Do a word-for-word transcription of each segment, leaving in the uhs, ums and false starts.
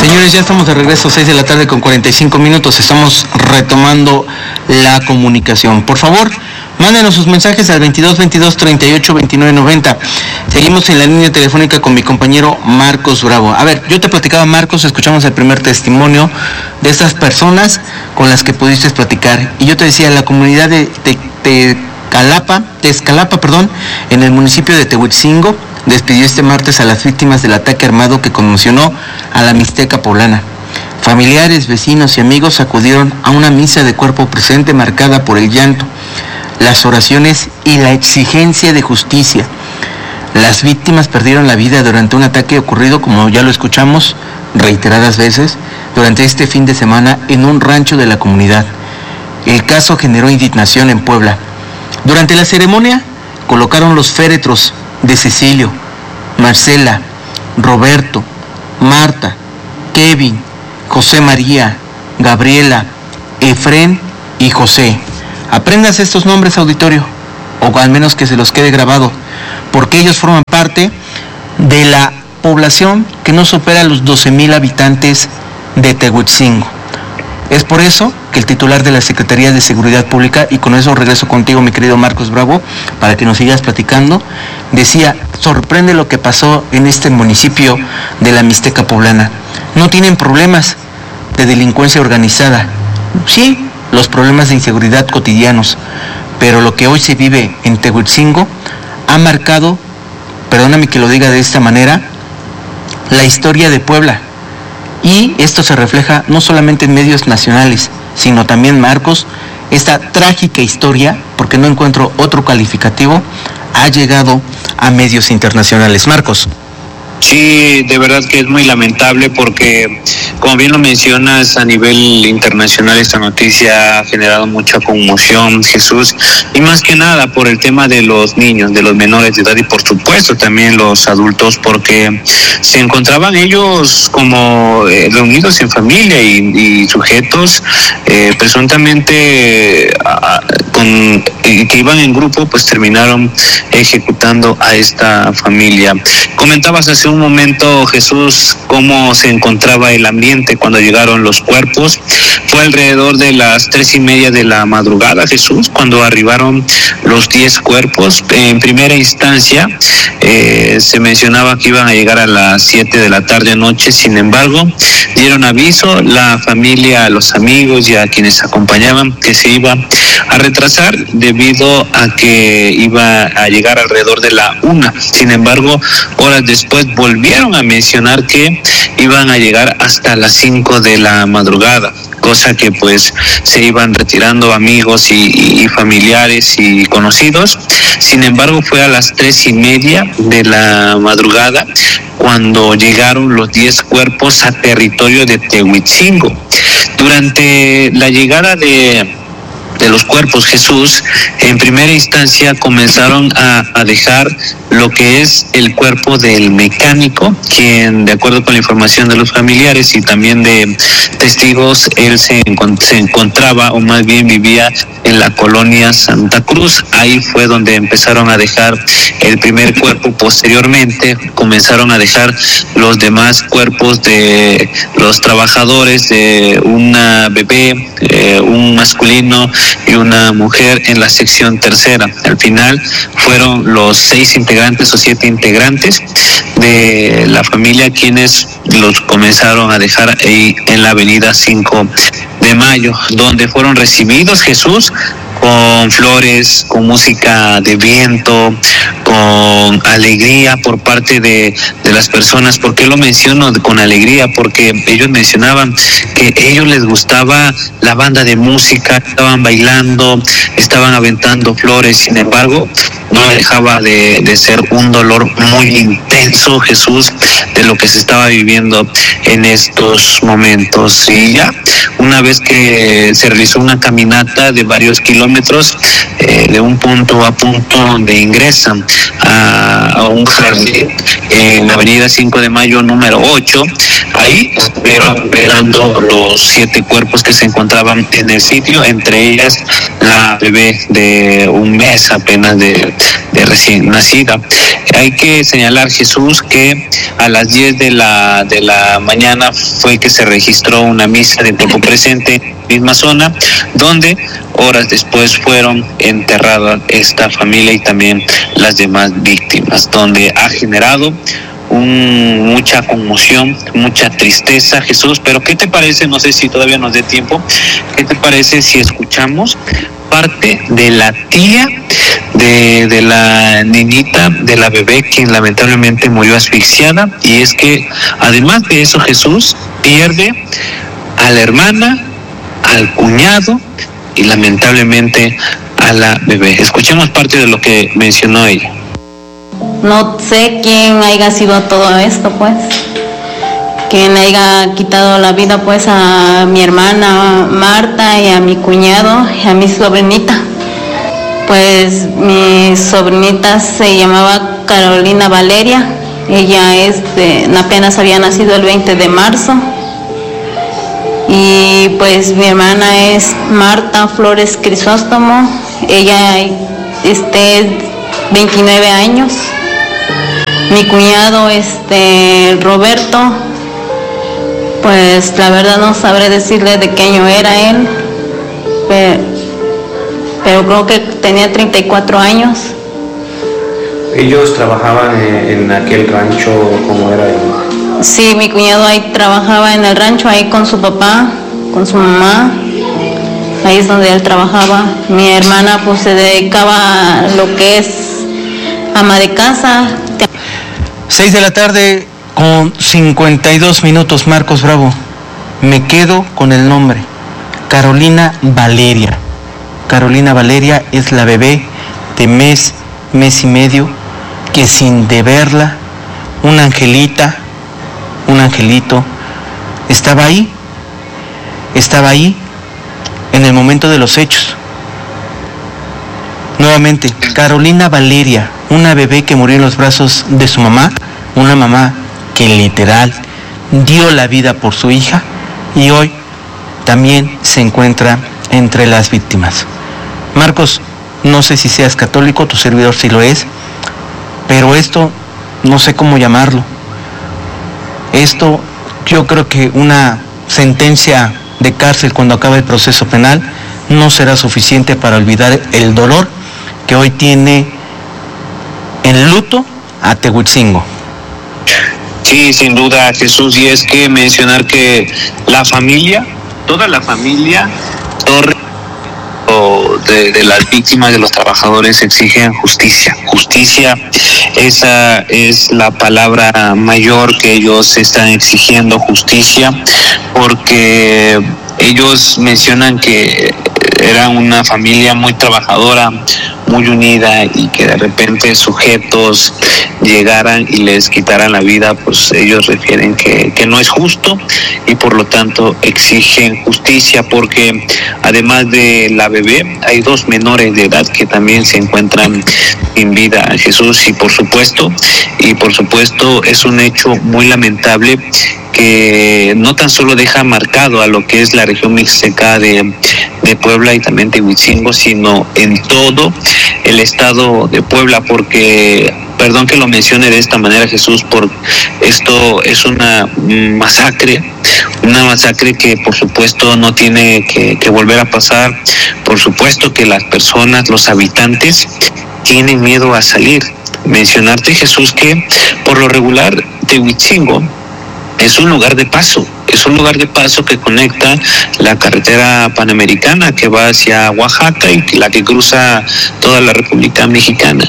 Señores, ya estamos de regreso, seis de la tarde con cuarenta y cinco minutos. Estamos retomando la comunicación. Por favor, mándenos sus mensajes al veintidós veintidós treinta y ocho veintinueve noventa. Seguimos en la línea telefónica con mi compañero Marcos Bravo. A ver, yo te platicaba, Marcos, escuchamos el primer testimonio de estas personas con las que pudiste platicar. Y yo te decía, la comunidad de Tecalapa, Tezcalapa, perdón, en el municipio de Tehuitzingo, despidió este martes a las víctimas del ataque armado que conmocionó a la Mixteca poblana. Familiares, vecinos y amigos acudieron a una misa de cuerpo presente marcada por el llanto, las oraciones y la exigencia de justicia. Las víctimas perdieron la vida durante un ataque ocurrido, como ya lo escuchamos reiteradas veces, durante este fin de semana en un rancho de la comunidad. El caso generó indignación en Puebla. Durante la ceremonia colocaron los féretros de Cecilio, Marcela, Roberto, Marta, Kevin, José María, Gabriela, Efrén y José. Apréndanse estos nombres, auditorio, o al menos que se los quede grabado, porque ellos forman parte de la población que no supera los doce mil habitantes de Tehuitzingo. Es por eso que el titular de la Secretaría de Seguridad Pública, y con eso regreso contigo, mi querido Marcos Bravo, para que nos sigas platicando, decía, sorprende lo que pasó en este municipio de la Mixteca poblana. No tienen problemas de delincuencia organizada, sí, los problemas de inseguridad cotidianos, pero lo que hoy se vive en Tehuitzingo ha marcado, perdóname que lo diga de esta manera, la historia de Puebla. Y esto se refleja no solamente en medios nacionales, sino también, Marcos, esta trágica historia, porque no encuentro otro calificativo, ha llegado a medios internacionales. Marcos. Sí, de verdad que es muy lamentable porque, como bien lo mencionas, a nivel internacional esta noticia ha generado mucha conmoción, Jesús, y más que nada por el tema de los niños, de los menores de edad y por supuesto también los adultos, porque se encontraban ellos como eh, reunidos en familia y, y sujetos eh, presuntamente a, con, eh, que iban en grupo, pues terminaron ejecutando a esta familia. Comentabas hace un momento, Jesús, cómo se encontraba el ambiente cuando llegaron los cuerpos. Fue alrededor de las tres y media de la madrugada, Jesús, cuando arribaron los diez cuerpos. En primera instancia eh, se mencionaba que iban a llegar a las siete de la tarde noche. Sin embargo, dieron aviso la familia, los amigos y a quienes acompañaban que se iba a retrasar debido a que iba a llegar alrededor de la una. Sin embargo, horas después volvieron a mencionar que iban a llegar hasta las cinco de la madrugada, cosa que pues se iban retirando amigos y, y, y familiares y conocidos. Sin embargo, fue a las tres y media de la madrugada cuando llegaron los diez cuerpos a territorio de Tehuitzingo. Durante la llegada de de los cuerpos, Jesús, en primera instancia comenzaron a, a dejar lo que es el cuerpo del mecánico, quien, de acuerdo con la información de los familiares y también de testigos, él se, encont- se encontraba, o más bien vivía en la colonia Santa Cruz. Ahí fue donde empezaron a dejar el primer cuerpo. Posteriormente comenzaron a dejar los demás cuerpos de los trabajadores, de una bebé, eh, un masculino y una mujer en la sección tercera. Al final fueron los seis integrantes o siete integrantes de la familia quienes los comenzaron a dejar ahí en la avenida cinco de mayo, donde fueron recibidos, Jesús, con flores, con música de viento, con alegría por parte de, de las personas. ¿Por qué lo menciono con alegría? Porque ellos mencionaban que a ellos les gustaba la banda de música, estaban bailando, estaban aventando flores. Sin embargo, no dejaba de, de ser un dolor muy intenso, Jesús, de lo que se estaba viviendo en estos momentos. Y ya, una vez que se realizó una caminata de varios kilómetros, eh, de un punto a punto donde ingresan a, a un jardín en la avenida cinco de mayo número ocho, ahí estuvieron esperando los siete cuerpos que se encontraban en el sitio, entre ellas la bebé de un mes apenas de, de de recién nacida. Hay que señalar, Jesús, que a las diez de la, de la mañana fue que se registró una misa de cuerpo presente en la misma zona, donde horas después fueron enterradas esta familia y también las demás víctimas, donde ha generado Un, mucha conmoción, mucha tristeza, Jesús. Pero ¿qué te parece? No sé si todavía nos dé tiempo. ¿Qué te parece si escuchamos parte de la tía de, de la niñita, de la bebé, quien lamentablemente murió asfixiada? Y es que además de eso, Jesús pierde a la hermana, al cuñado y lamentablemente a la bebé. Escuchemos parte de lo que mencionó ella. No sé quién haya sido todo esto, pues. Quien haya quitado la vida, pues, a mi hermana Marta y a mi cuñado y a mi sobrinita. Pues mi sobrinita se llamaba Carolina Valeria. Ella este, apenas había nacido el veinte de marzo. Y pues mi hermana es Marta Flores Crisóstomo. Ella este, veintinueve años. Mi cuñado, este, Roberto, pues la verdad no sabré decirle de qué año era él, pero, pero creo que tenía treinta y cuatro años. ¿Ellos trabajaban en, en aquel rancho, cómo era? Sí, mi cuñado ahí trabajaba en el rancho, ahí con su papá, con su mamá, ahí es donde él trabajaba. Mi hermana pues se dedicaba a lo que es ama de casa. seis de la tarde con cincuenta y dos minutos, Marcos Bravo. Me quedo con el nombre, Carolina Valeria. Carolina Valeria es la bebé de mes, mes y medio, que sin deberla, una angelita, un angelito, estaba ahí, estaba ahí en el momento de los hechos. Nuevamente, Carolina Valeria, una bebé que murió en los brazos de su mamá, una mamá que literal dio la vida por su hija y hoy también se encuentra entre las víctimas. Marcos, no sé si seas católico, tu servidor sí lo es, pero esto no sé cómo llamarlo. Esto yo creo que una sentencia de cárcel cuando acabe el proceso penal no será suficiente para olvidar el dolor que hoy tiene en luto a Tehuitzingo. Sí, sin duda, Jesús, y es que mencionar que la familia, toda la familia, Torre, de, de las víctimas, de los trabajadores, exigen justicia. Justicia, esa es la palabra mayor que ellos están exigiendo, justicia, porque ellos mencionan que era una familia muy trabajadora, muy unida, y que de repente sujetos llegaran y les quitaran la vida, pues ellos refieren que, que no es justo y por lo tanto exigen justicia, porque además de la bebé hay dos menores de edad que también se encuentran sin vida, Jesús, y por supuesto, y por supuesto es un hecho muy lamentable que no tan solo deja marcado a lo que es la región mixteca de, de Puebla y también de Huitzingo, sino en todo el estado de Puebla, porque, perdón que lo mencione de esta manera, Jesús, por esto es una masacre, una masacre que por supuesto no tiene que, que volver a pasar. Por supuesto que las personas, los habitantes, tienen miedo a salir. Mencionarte, Jesús, que por lo regular Tehuitzingo es un lugar de paso, es un lugar de paso que conecta la carretera panamericana que va hacia Oaxaca y la que cruza toda la República Mexicana.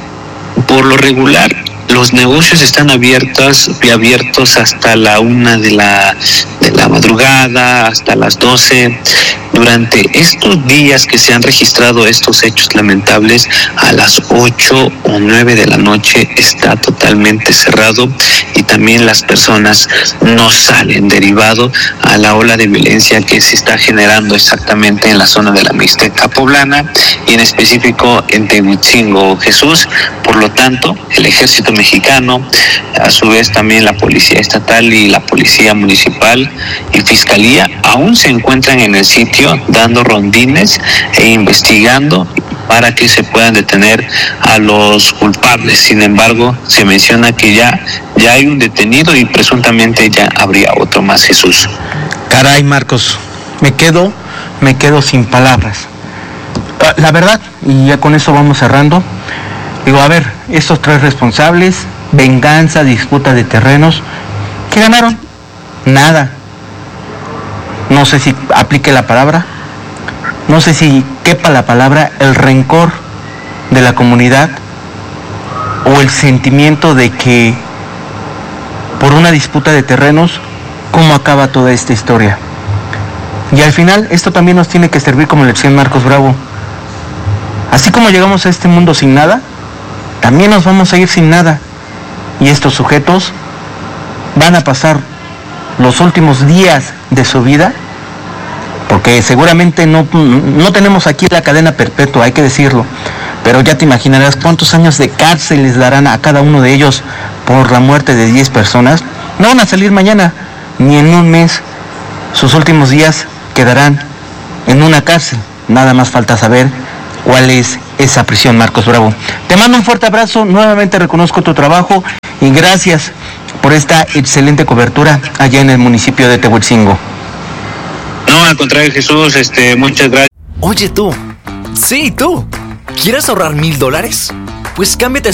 Por lo regular, los negocios están abiertos y abiertos hasta la una de la, de la madrugada, hasta las doce. Durante estos días que se han registrado estos hechos lamentables, a las ocho o nueve de la noche está totalmente cerrado y también las personas no salen, derivado a la ola de violencia que se está generando exactamente en la zona de la Mixteca poblana y en específico en Tehuitzingo, Jesús. Por lo tanto, el ejército mexicano, a su vez también la policía estatal y la policía municipal y fiscalía aún se encuentran en el sitio dando rondines e investigando para que se puedan detener a los culpables. Sin embargo, se menciona que ya, ya hay un detenido y presuntamente ya habría otro más, Jesús. Caray, Marcos, me quedo, me quedo sin palabras. La verdad, y ya con eso vamos cerrando, digo, a ver, estos tres responsables, venganza, disputa de terrenos, ¿qué ganaron? Nada. No sé si aplique la palabra, no sé si quepa la palabra, el rencor de la comunidad o el sentimiento de que por una disputa de terrenos, ¿cómo acaba toda esta historia? Y al final, esto también nos tiene que servir como lección, Marcos Bravo. Así como llegamos a este mundo sin nada, también nos vamos a ir sin nada. Y estos sujetos van a pasar los últimos días de su vida, porque seguramente no, no tenemos aquí la cadena perpetua, hay que decirlo, pero ya te imaginarás cuántos años de cárcel les darán a cada uno de ellos por la muerte de diez personas. No van a salir mañana, ni en un mes. Sus últimos días quedarán en una cárcel. Nada más falta saber cuál es esa prisión, Marcos Bravo. Te mando un fuerte abrazo, nuevamente reconozco tu trabajo y gracias por esta excelente cobertura allá en el municipio de Tehuetzingo. No, al contrario, Jesús, este, muchas gracias. Oye tú, sí, tú, ¿quieres ahorrar mil dólares? Pues cámbiate